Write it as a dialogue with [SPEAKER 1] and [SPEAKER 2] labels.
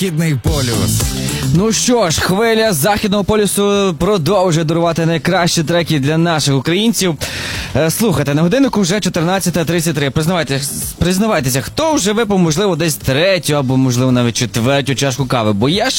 [SPEAKER 1] Західний полюс.
[SPEAKER 2] Ну що ж, хвиля Західного полюсу продовжує дарувати найкращі треки для наших українців. Слухайте, на годиннику вже 14:33. Признавайтеся, хто вже випив, можливо, десь третю або, можливо, навіть четвертю чашку кави? Бо я